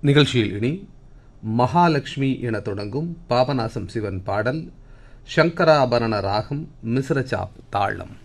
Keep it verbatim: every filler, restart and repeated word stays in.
நிகழ்ச்சியில் இனி மகாலட்சுமி என தொடங்கும் பாபநாசம் சிவன் பாடல், சங்கராபரண ராகம், மிஸ்ர சாப் தாளம்.